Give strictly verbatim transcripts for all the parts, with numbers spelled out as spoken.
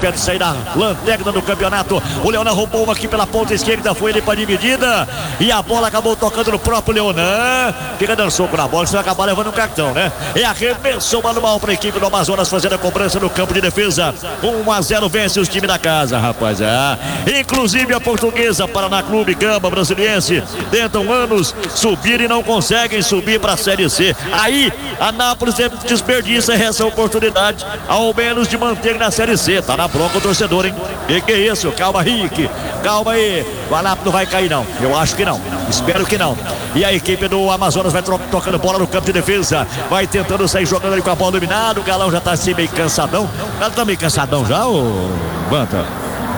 impede de sair da lanterna do campeonato. O Leonan roubou uma aqui pela ponta esquerda, foi ele para dividida e a bola acabou tocando no próprio Leonan. Fica dando soco na bola, você vai acabar levando um cartão, né? E arremessou manual para a equipe do Amazonas fazendo a cobrança no campo de defesa. um a zero vence os times da casa, rapaz. É. Inclusive a Portuguesa, Paraná Clube, Gama, Brasiliense, tentam anos subir e não conseguem subir para a Série C. Aí a Nápoles desperdiça essa oportunidade, ao menos de manter na Série C. Tá na bronca o torcedor, hein? Que que é isso? Calma, Rick. Calma aí. O Anápolis não vai cair, não. Eu acho que não. Espero que não. E a equipe do Amazonas vai tocando bola no campo de defesa. Vai tentando sair jogando ali com a bola dominada. O Galão já tá assim meio cansadão. O Galão tá meio cansadão já, ô Banta?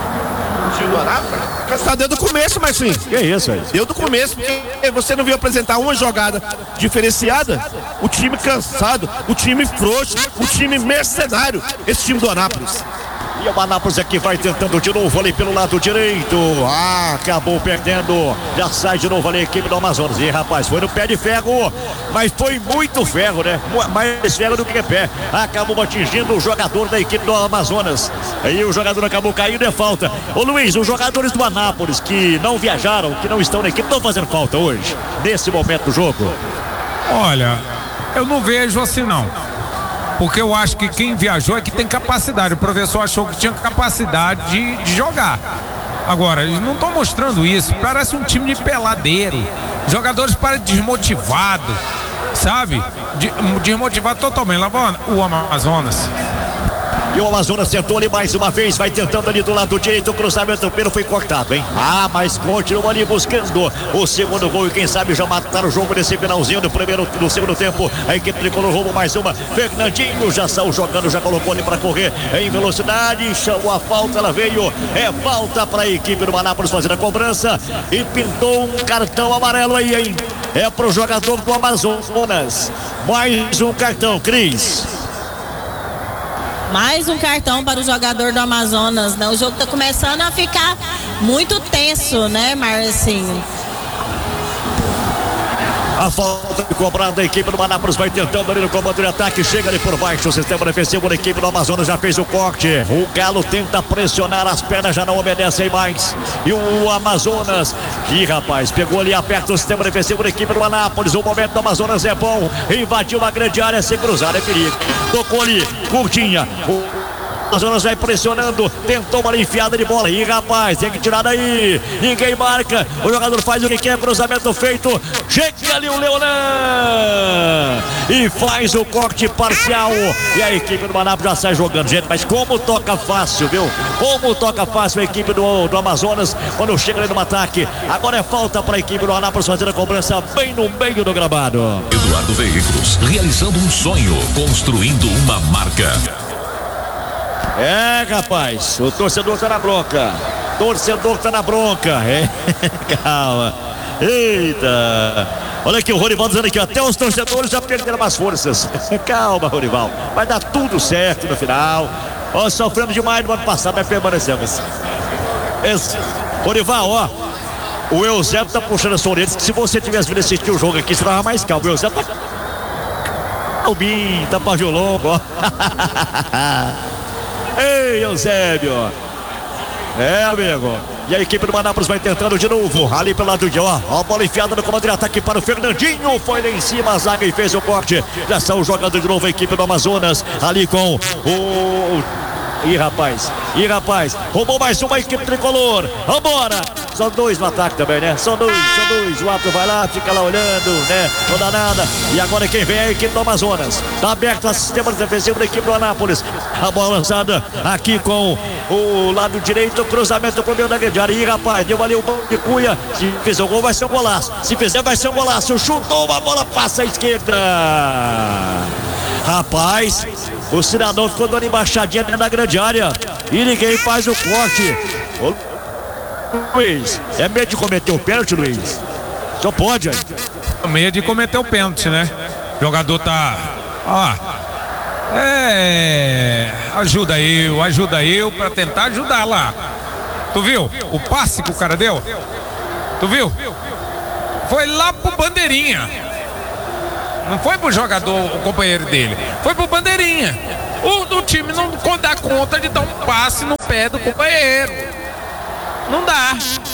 Cansado desde o começo, Marcinho. Que isso aí? Desde o começo, porque você não viu apresentar uma jogada diferenciada. O time cansado, o time frouxo, o time mercenário. Esse time do Anápolis. E o Anápolis aqui vai tentando de novo ali pelo lado direito. Ah, acabou perdendo. Já sai de novo ali a equipe do Amazonas. E rapaz, foi no pé de ferro. Mas foi muito ferro, né? Mais ferro do que pé. Acabou atingindo o jogador da equipe do Amazonas. Aí o jogador acabou caindo, é falta. Ô Luiz, os jogadores do Anápolis que não viajaram, que não estão na equipe, estão fazendo falta hoje, nesse momento do jogo? Olha, eu não vejo assim não. Porque eu acho que quem viajou é que tem capacidade. O professor achou que tinha capacidade de, de jogar. Agora, eles não estão mostrando isso. Parece um time de peladeiro. Jogadores parecem desmotivados, sabe? De, desmotivado totalmente. Lá vai o Amazonas. E o Amazonas tentou ali mais uma vez, vai tentando ali do lado direito, o cruzamento pelo foi cortado, hein? Ah, mas continua ali buscando o segundo gol e quem sabe já mataram o jogo nesse finalzinho do primeiro, do segundo tempo. A equipe tricolor roubou mais uma. Fernandinho já saiu jogando, já colocou ali para correr em velocidade, chamou a falta, ela veio. É falta para a equipe do Anápolis fazendo a cobrança e pintou um cartão amarelo aí, hein? É pro jogador do Amazonas. Mais um cartão, Cris. Mais um cartão para o jogador do Amazonas, né? O jogo está começando a ficar muito tenso, né, Marcinho? A falta cobrada da equipe do Anápolis vai tentando ali no comando de ataque, chega ali por baixo, o sistema defensivo da equipe do Amazonas já fez o corte, o Galo tenta pressionar, as pernas já não obedecem mais, e o Amazonas, ih rapaz, pegou ali, aperta o sistema defensivo da equipe do Anápolis, o momento do Amazonas é bom, invadiu a grande área, sem cruzar, é perigo, tocou ali, curtinha, o Amazonas vai pressionando, tentou uma enfiada de bola. Ih, rapaz, tem que tirar daí. Ninguém marca. O jogador faz o que quer, cruzamento feito. Chega ali o Leonan e faz o corte parcial. E a equipe do Anápolis já sai jogando, gente. Mas como toca fácil, viu? Como toca fácil a equipe do, do Amazonas quando chega ali no ataque. Agora é falta para a equipe do Anápolis fazer a cobrança bem no meio do gramado. Eduardo Veículos, realizando um sonho, construindo uma marca. É, rapaz, o torcedor tá na bronca. Torcedor tá na bronca. É, calma. Eita. Olha aqui o Rorival dizendo aqui, até os torcedores já perderam as forças. Calma, Rorival. Vai dar tudo certo no final. Ó, sofremos demais no ano passado, mas permanecemos. Esse, Rorival, ó. O Eusébio tá puxando a sua orelha. Se você tivesse vindo assistir o jogo aqui, você tava mais calmo. O Eusébio tá. Albin, tá pra violão, ó. Ei, Eusébio. É, amigo. E a equipe do Anápolis vai tentando de novo. Ali pelo lado de ó. Ó a bola enfiada no comando de ataque para o Fernandinho. Foi lá em cima a zaga e fez o corte. Já saiu jogando de novo a equipe do Amazonas. Ali com o... Ih, rapaz. Ih, rapaz. Roubou mais uma equipe tricolor. Vambora. São dois no ataque também, né? São dois, são dois. O árbitro vai lá, fica lá olhando, né? Não dá nada. E agora quem vem é a equipe do Amazonas. Tá aberto o sistema defensivo da equipe do Anápolis. A bola lançada aqui com o lado direito. Cruzamento pro meio da grande área. Ih, rapaz, deu ali o mão de Cunha. Se fizer o gol, vai ser um golaço. Se fizer, vai ser um golaço. Chutou uma bola, passa à esquerda. Rapaz, o cidadão ficou dando embaixadinha dentro da grande área. E ninguém faz o corte. Ô, Luiz, é medo de cometer o pênalti, Luiz? Só pode, aí. Medo de cometer o pênalti, né? O jogador tá... Ó, é... Ajuda eu, ajuda eu pra tentar ajudar lá. Tu viu o passe que o cara deu? Tu viu? Foi lá pro Bandeirinha. Não foi pro jogador, o companheiro dele. Foi pro Bandeirinha. O, o time não dá conta de dar um passe no pé do companheiro. Não dá.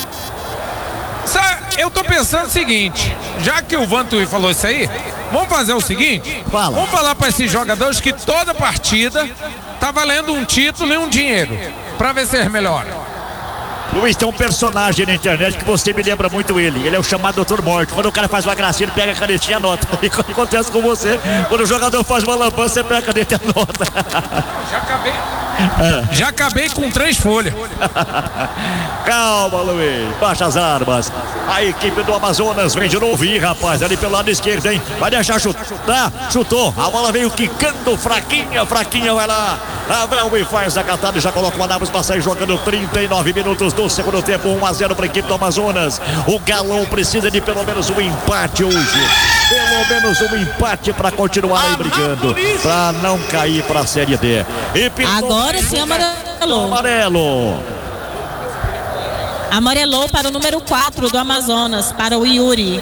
Eu tô pensando o seguinte, já que o Vantuí falou isso aí, vamos fazer o seguinte, Fala. Vamos falar para esses jogadores que toda partida tá valendo um título e um dinheiro, para ver se eles melhoram. Luiz, tem um personagem na internet que você me lembra muito ele. Ele é o chamado doutor Morte. Quando o cara faz uma gracinha, ele pega a canetinha e anota. E quando acontece com você, quando o jogador faz uma lambança, você pega a caneta e anota. Já acabei. É. Já acabei com três folhas. Calma, Luiz. Baixa as armas. A equipe do Amazonas vem de novo. Ih, rapaz, ali pelo lado esquerdo, hein? Vai deixar chutar. Chutou. A bola veio quicando. Fraquinha, fraquinha. Vai lá. Abraão e faz a catada e já coloca o Anápolis para sair jogando trinta e nove minutos do segundo tempo. um a zero para a equipe do Amazonas. O Galão precisa de pelo menos um empate hoje. Pelo menos um empate para continuar aí brigando. Para não cair para a Série D. E agora sim, amarelou. Amarelo. Amarelou para o número quatro do Amazonas, para o Yuri.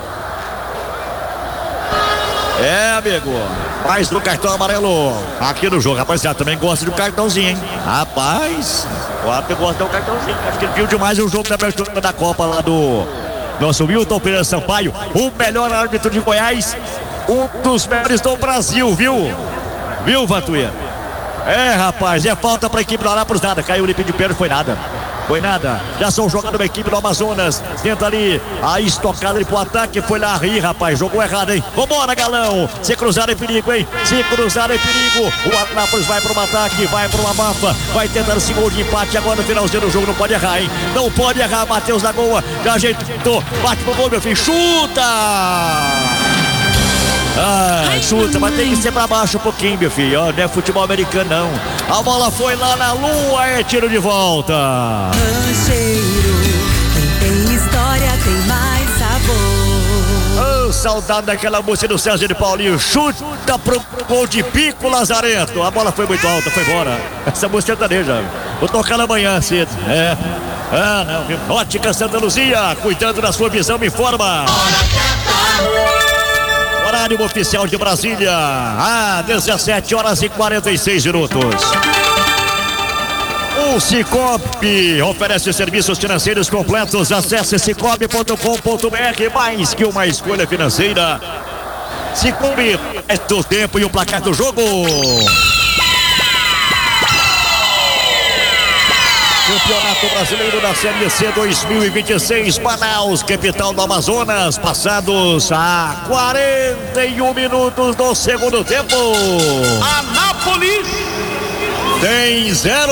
É, amigo. Mais do cartão amarelo aqui no jogo. Rapaziada, também gosta de um cartãozinho, hein? Rapaz, o árbitro gosta de um cartãozinho. Acho que ele viu demais o jogo da abertura da Copa lá do nosso Wilton Pereira Sampaio. O melhor árbitro de Goiás. Um dos melhores do Brasil, viu? Viu, Vantuí? É, rapaz, é falta para a equipe do Anápolis. Nada, caiu o limpo de pênalti, foi nada. Foi nada, já são jogando a equipe do Amazonas. Tenta ali a estocada ali pro ataque. Foi lá rir, rapaz, jogou errado, hein? Vambora, Galão, se cruzar é perigo, hein? Se cruzar é perigo. O Anápolis vai pro ataque, vai pro abafa. Vai tentar esse gol de empate agora no finalzinho do jogo. Não pode errar, hein? Não pode errar, Matheus da Goa. Já ajeitou, bate pro gol, meu filho, chuta! Ah, chuta, mas tem que ser pra baixo um pouquinho, meu filho. Ó, não é futebol americano, não. A bola foi lá na lua, é tiro de volta. Rancheiro, quem tem história tem mais sabor. Oh, saudade daquela música do Sérgio de Paulinho. Chuta pro gol de Pico Lazarento. A bola foi muito alta, foi embora. Essa música é sertaneja. Vou tocar amanhã cedo. É. Ah, não, viu? Ótica Santa Luzia, cuidando da sua visão, me informa. Horário oficial de Brasília, ah, dezessete horas e quarenta e seis minutos. O Cicobi oferece serviços financeiros completos. Acesse cicobi ponto com ponto br. Mais que uma escolha financeira. Cicobi, é do tempo e o placar do jogo. Campeonato Brasileiro da Série C dois mil e vinte e seis, Manaus, capital do Amazonas, passados a quarenta e um minutos do segundo tempo. Anápolis tem zero.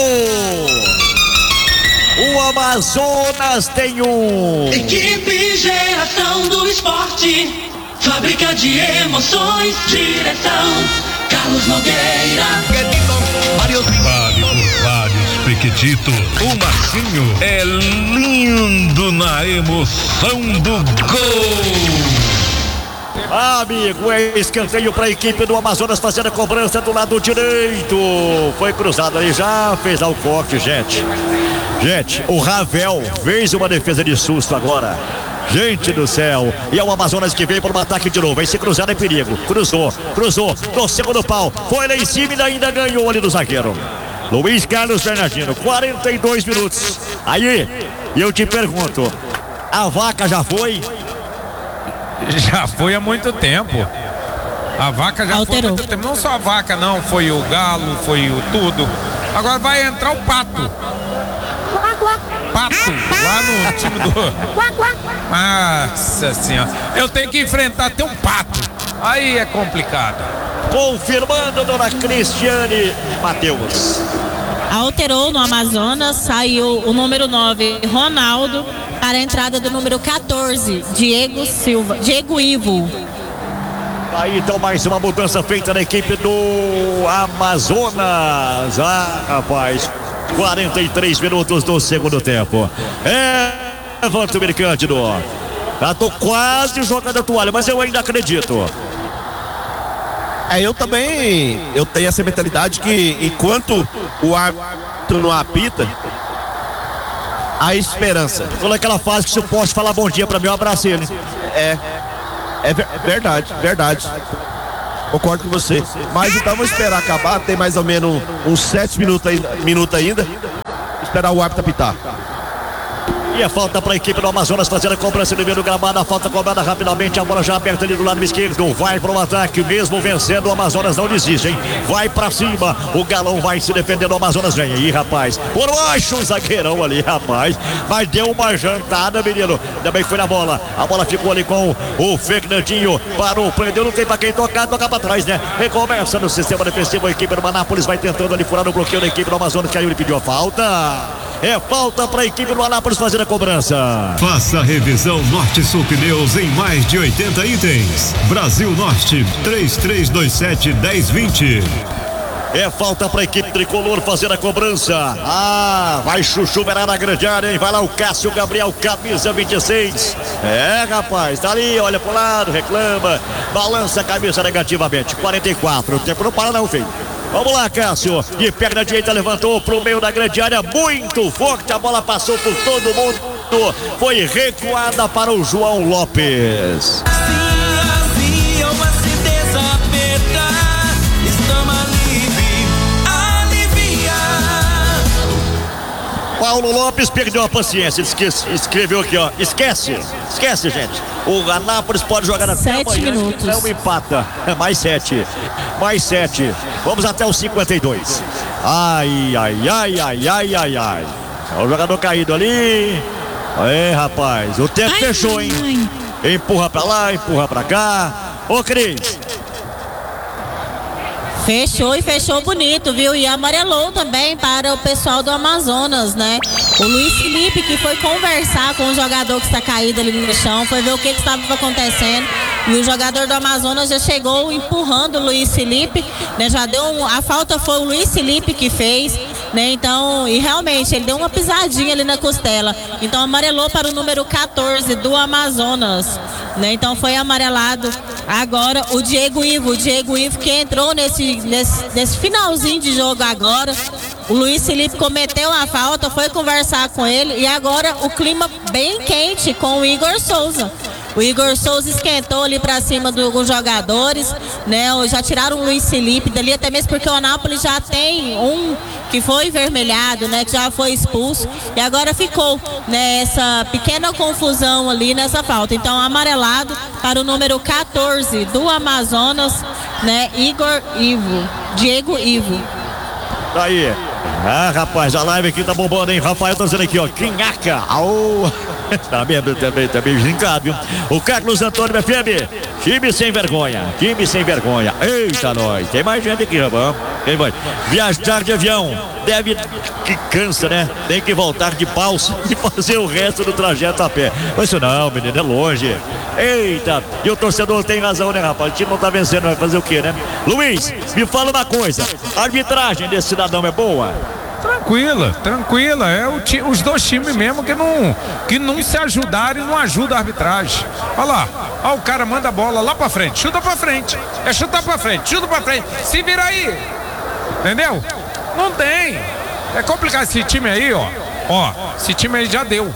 O Amazonas tem um. Equipe Geração do Esporte, fábrica de emoções, direção Carlos Nogueira. Vale por vários, Pequetito. O Marcinho é lindo na emoção do gol. Amigo, é escanteio para a equipe do Amazonas fazendo a cobrança do lado direito. Foi cruzado ali, já fez lá o corte, gente. Gente, o Ravel fez uma defesa de susto agora. Gente do céu, e é o Amazonas que veio para um ataque de novo. Vai se cruzar é perigo. Cruzou, cruzou, no segundo pau. Foi lá em cima e ainda ganhou ali do zagueiro. Luiz Carlos Bernardino, quarenta e dois minutos. Aí, eu te pergunto, a vaca já foi? Já foi há muito tempo. A vaca já Alterou. foi há muito tempo. Não só a vaca, não. Foi o galo, foi o tudo. Agora vai entrar o pato. Pato, lá no time do... Nossa senhora. Eu tenho que enfrentar até um pato. Aí é complicado. Confirmando, dona Cristiane Matheus. Alterou no Amazonas, saiu o número nove, Ronaldo, para a entrada do número quatorze, Diego Silva, Diego Ivo. Aí então mais uma mudança feita na equipe do Amazonas. Ah, rapaz, quarenta e três minutos do segundo tempo. É, Vantuí Cândido. Já tô quase jogando a toalha, mas eu ainda acredito. É, eu também, eu tenho essa mentalidade que enquanto o árbitro não apita, há esperança. Tô naquela fase que se eu posso falar bom dia pra mim, eu abraço ele. É, é ver- verdade, verdade. Concordo com você. Mas então vamos esperar acabar, tem mais ou menos uns sete minutos ainda, minutos ainda. Esperar o árbitro apitar. E a falta para a equipe do Amazonas fazendo a cobrança no meio do gramado. A falta cobrada rapidamente. A bola já aberta ali do lado esquerdo. Vai para o ataque, mesmo vencendo. O Amazonas não desiste, hein? Vai para cima. O Galão vai se defendendo. O Amazonas vem aí, rapaz. Por baixo o zagueirão ali, rapaz. Mas deu uma jantada, menino. Também foi na bola. A bola ficou ali com o Fernandinho. Parou, prendeu. Não tem para quem tocar. Toca para trás, né? Recomeça no sistema defensivo. A equipe do Anápolis vai tentando ali furar o bloqueio da equipe do Amazonas. Caiu e pediu a falta. É falta para a equipe do Anápolis fazer a cobrança. Faça a revisão Norte Sul Pneus em mais de oitenta itens. Brasil Norte, três três dois sete, um zero dois zero. É falta para a equipe tricolor fazer a cobrança. Ah, vai Chuchu Verá na grande área, hein? Vai lá o Cássio Gabriel, camisa vinte e seis. É, rapaz, tá ali, olha pro lado, reclama, balança a camisa negativamente. quarenta e quatro, o tempo não para não, filho. Vamos lá, Cássio. De perna direita levantou pro meio da grande área. Muito forte. A bola passou por todo mundo. Foi recuada para o João Lopes. Paulo Lopes perdeu a paciência. Esquece, escreveu aqui, ó. Esquece. Esquece, gente. O Anápolis pode jogar até sete amanhã. minutos. Não empata. Mais sete. Mais sete. Vamos até os cinquenta e dois. Ai, ai, ai, ai, ai, ai, ai. É o jogador caído ali. É, rapaz. O tempo ai, fechou, hein? Ai. Empurra pra lá, empurra pra cá. Ô, Cris. Fechou e fechou bonito, viu? E amarelou também para o pessoal do Amazonas, né? O Luiz Felipe, que foi conversar com o jogador que está caído ali no chão, foi ver o que, que estava acontecendo. E o jogador do Amazonas já chegou empurrando o Luiz Felipe, né? Já deu um, a falta foi o Luiz Felipe que fez, né? Então, e realmente ele deu uma pisadinha ali na costela. Então amarelou para o número quatorze do Amazonas, né? Então foi amarelado agora o Diego Ivo, o Diego Ivo que entrou nesse, nesse, nesse finalzinho de jogo agora. O Luiz Felipe cometeu a falta, foi conversar com ele e agora o clima bem quente com o Igor Souza. O Igor Souza esquentou ali pra cima dos jogadores, né? Já tiraram o Luiz Felipe dali, até mesmo porque o Anápolis já tem um que foi vermelhado, né? Que já foi expulso e agora ficou, né? Essa pequena confusão ali nessa falta. Então, amarelado para o número quatorze do Amazonas, né? Igor Ivo, Diego Ivo. Tá aí. Ah, rapaz, a live aqui tá bombando, hein? Rafael tá dizendo aqui, ó. Quinhaca. Oh. Tá bem, também, também brincado, viu? O Carlos Antônio F M. Time sem vergonha. Time sem vergonha. Eita, nós. Tem mais gente aqui, rapaz. Quem vai? Viajar de avião. Deve. Que cansa, né? Tem que voltar de balsa e fazer o resto do trajeto a pé. Mas isso não, menino, é longe. Eita. E o torcedor tem razão, né, rapaz? O time não tá vencendo, vai fazer o quê, né? Luiz, me fala uma coisa. A arbitragem desse cidadão é boa? Tranquila, tranquila. É o ti, os dois times mesmo que não, que não se ajudaram e não ajudam a arbitragem. Olha lá, ó, o cara manda a bola lá pra frente, chuta pra frente. É chutar pra frente, chuta pra frente. Se vira aí. Entendeu? Não tem. É complicado esse time aí, ó. Ó, esse time aí já deu.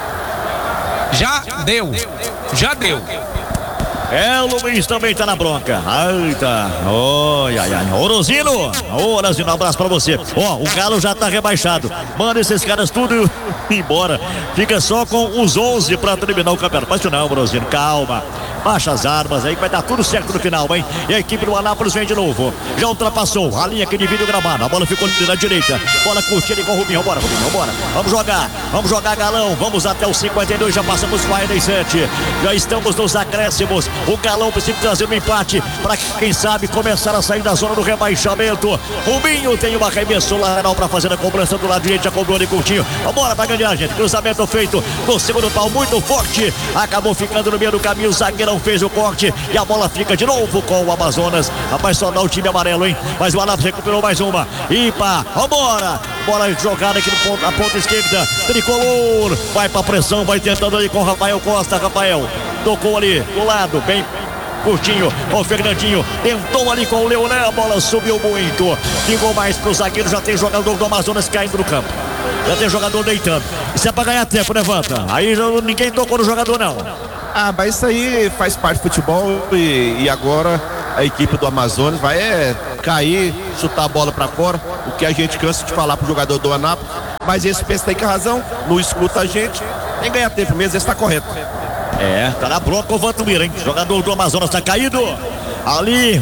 Já deu. Já deu. É, o Luiz também tá na bronca. Ai, tá. Oi, ai, ai. Orozino. Orozino, um abraço pra você. Ó, o Galo já tá rebaixado. Manda esses caras tudo embora. Fica só com os onze pra terminar o campeonato. Mas não, Orozino, calma. Baixa as armas aí que vai dar tudo certo no final, hein? E a equipe do Anápolis vem de novo. Já ultrapassou a linha que divide o gramado. A bola ficou na direita. Bola curtida com o Rubinho. Bora, Rubinho, bora. Vamos jogar. Vamos jogar, Galão. Vamos até os cinquenta e dois. Já passamos quarenta e sete. Já estamos nos acréscimos. O Galão precisa trazer um empate para quem sabe começar a sair da zona do rebaixamento. Rubinho tem uma arremesso lateral para fazer a cobrança do lado direito. Já cobrou ali Coutinho. Bora para ganhar, gente. Cruzamento feito no segundo pau, muito forte. Acabou ficando no meio do caminho. O zagueirão fez o corte e a bola fica de novo com o Amazonas. Rapaz, só dá o time amarelo, hein? Mas o Anápolis recuperou mais uma. Ipa, vambora. Bola jogada aqui no ponto, a ponta esquerda. Tricolor. Vai pra pressão, vai tentando ali com o Rafael Costa. Rafael tocou ali do lado, bem curtinho. O Fernandinho tentou ali com o Leonel. A bola subiu muito. Ficou mais pro zagueiro. Já tem jogador do Amazonas caindo no campo. Já tem jogador deitando. Isso é pra ganhar tempo, levanta. Aí ninguém tocou no jogador, não. Ah, mas isso aí faz parte do futebol e, e agora a equipe do Amazonas vai é, cair, chutar a bola para fora, o que a gente cansa de falar pro jogador do Anápolis. Mas esse pensa tem que razão, não escuta a gente, tem que ganhar tempo mesmo, esse tá correto. É, tá na bronca o Vantuíra, hein? Jogador do Amazonas tá caído. Ali,